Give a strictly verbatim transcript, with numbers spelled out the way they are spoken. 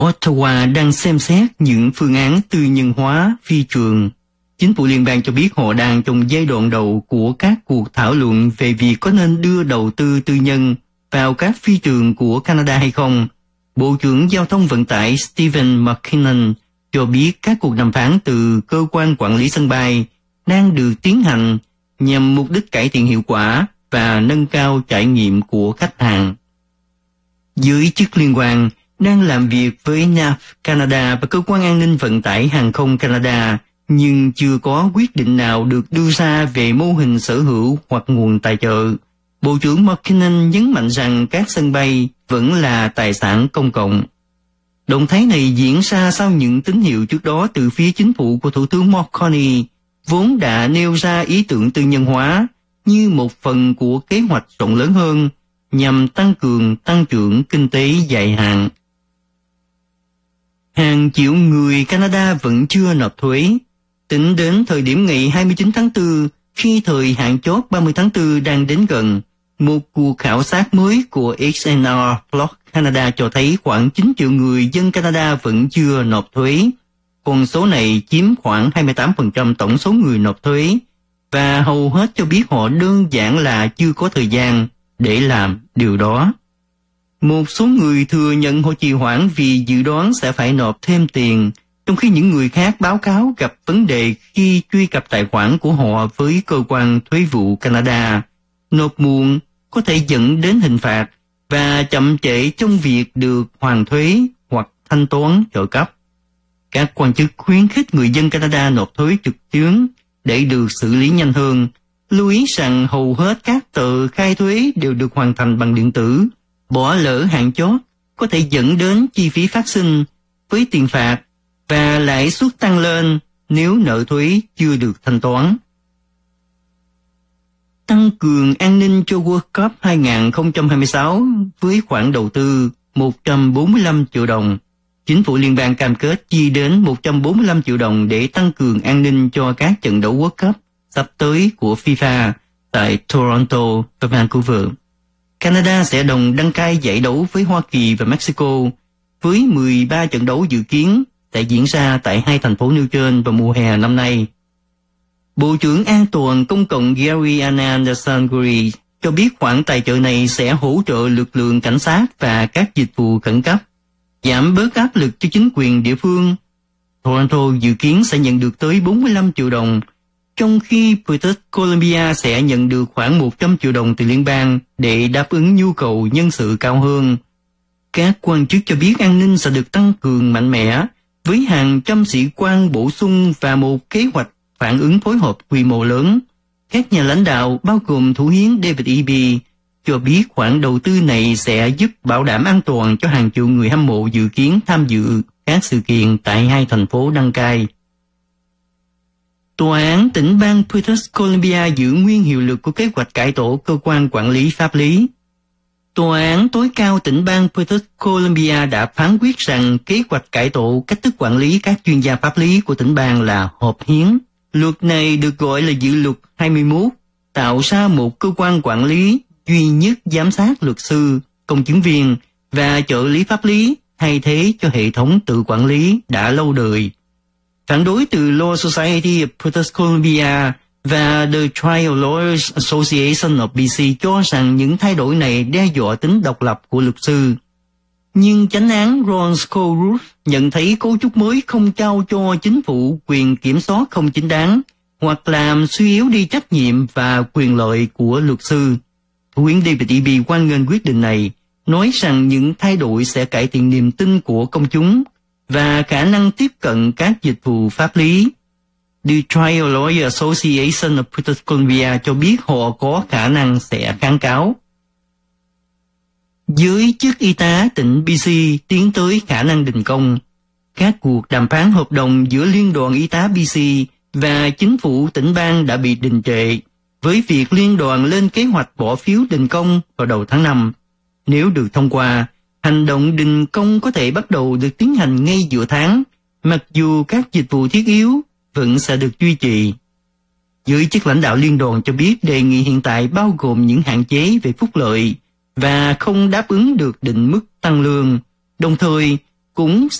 Ottawa đang xem xét những phương án tư nhân hóa phi trường. Chính phủ liên bang cho biết họ đang trong giai đoạn đầu của các cuộc thảo luận về việc có nên đưa đầu tư tư nhân vào các phi trường của Canada hay không. Bộ trưởng Giao thông Vận tải Stephen McKinnon cho biết các cuộc đàm phán từ cơ quan quản lý sân bay đang được tiến hành nhằm mục đích cải thiện hiệu quả và nâng cao trải nghiệm của khách hàng. Giới chức liên quan đang làm việc với N A F Canada và Cơ quan An ninh Vận tải Hàng không Canada, nhưng chưa có quyết định nào được đưa ra về mô hình sở hữu hoặc nguồn tài trợ. Bộ trưởng McKinnon nhấn mạnh rằng các sân bay vẫn là tài sản công cộng. Động thái này diễn ra sau những tín hiệu trước đó từ phía chính phủ của Thủ tướng Mark Carney, vốn đã nêu ra ý tưởng tư nhân hóa như một phần của kế hoạch rộng lớn hơn nhằm tăng cường tăng trưởng kinh tế dài hạn. Hàng triệu người Canada vẫn chưa nộp thuế. Tính đến thời điểm ngày hai mươi chín tháng tư, khi thời hạn chót ba mươi tháng tư đang đến gần, một cuộc khảo sát mới của H and R Block Canada cho thấy khoảng chín triệu người dân Canada vẫn chưa nộp thuế. Con số này chiếm khoảng hai mươi tám phần trăm tổng số người nộp thuế, và hầu hết cho biết họ đơn giản là chưa có thời gian để làm điều đó. Một số người thừa nhận họ trì hoãn vì dự đoán sẽ phải nộp thêm tiền, trong khi những người khác báo cáo gặp vấn đề khi truy cập tài khoản của họ với cơ quan thuế vụ Canada. Nộp muộn có thể dẫn đến hình phạt và chậm trễ trong việc được hoàn thuế hoặc thanh toán trợ cấp. Các quan chức khuyến khích người dân Canada nộp thuế trực tuyến để được xử lý nhanh hơn, lưu ý rằng hầu hết các tờ khai thuế đều được hoàn thành bằng điện tử. Bỏ lỡ hạn chót có thể dẫn đến chi phí phát sinh với tiền phạt và lãi suất tăng lên nếu nợ thuế chưa được thanh toán. Tăng cường an ninh cho World Cup hai không hai sáu với khoản đầu tư một trăm bốn mươi lăm triệu đồng. Chính phủ liên bang cam kết chi đến một trăm bốn mươi lăm triệu đồng để tăng cường an ninh cho các trận đấu World Cup sắp tới của FIFA tại Toronto và Vancouver. Canada sẽ đồng đăng cai giải đấu với Hoa Kỳ và Mexico, với mười ba trận đấu dự kiến sẽ diễn ra tại hai thành phố nêu trên vào mùa hè năm nay. Bộ trưởng An toàn Công cộng Gary Anand Sanguri cho biết khoản tài trợ này sẽ hỗ trợ lực lượng cảnh sát và các dịch vụ khẩn cấp, giảm bớt áp lực cho chính quyền địa phương. Toronto dự kiến sẽ nhận được tới bốn mươi lăm triệu đồng, trong khi British Columbia sẽ nhận được khoảng một trăm triệu đồng từ liên bang để đáp ứng nhu cầu nhân sự cao hơn. Các quan chức cho biết an ninh sẽ được tăng cường mạnh mẽ với hàng trăm sĩ quan bổ sung và một kế hoạch phản ứng phối hợp quy mô lớn. Các nhà lãnh đạo bao gồm Thủ hiến David Eby cho biết khoản đầu tư này sẽ giúp bảo đảm an toàn cho hàng triệu người hâm mộ dự kiến tham dự các sự kiện tại hai thành phố đăng cai. Tòa án tỉnh bang British Columbia giữ nguyên hiệu lực của kế hoạch cải tổ cơ quan quản lý pháp lý. Tòa án tối cao tỉnh bang British Columbia đã phán quyết rằng kế hoạch cải tổ cách thức quản lý các chuyên gia pháp lý của tỉnh bang là hợp hiến. Luật này được gọi là dự luật hai mươi mốt, tạo ra một cơ quan quản lý duy nhất giám sát luật sư, công chứng viên và trợ lý pháp lý thay thế cho hệ thống tự quản lý đã lâu đời. Phản đối từ Law Society of British Columbia và The Trial Lawyers Association of B C cho rằng những thay đổi này đe dọa tính độc lập của luật sư. Nhưng chánh án Ron Scowrood nhận thấy cấu trúc mới không trao cho chính phủ quyền kiểm soát không chính đáng hoặc làm suy yếu đi trách nhiệm và quyền lợi của luật sư. Thủ hiến David Eby hoan nghênh quyết định này, nói rằng những thay đổi sẽ cải thiện niềm tin của công chúng và khả năng tiếp cận các dịch vụ pháp lý. The Trial Lawyer Association of British Columbia cho biết họ có khả năng sẽ kháng cáo. Giới chức y tá tỉnh B C tiến tới khả năng đình công. Các cuộc đàm phán hợp đồng giữa Liên đoàn Y tá B C và chính phủ tỉnh bang đã bị đình trệ, với việc liên đoàn lên kế hoạch bỏ phiếu đình công vào đầu tháng năm. Nếu được thông qua, hành động đình công có thể bắt đầu được tiến hành ngay giữa tháng, mặc dù các dịch vụ thiết yếu vẫn sẽ được duy trì. Giới chức lãnh đạo liên đoàn cho biết đề nghị hiện tại bao gồm những hạn chế về phúc lợi và không đáp ứng được định mức tăng lương. Đồng thời, cũng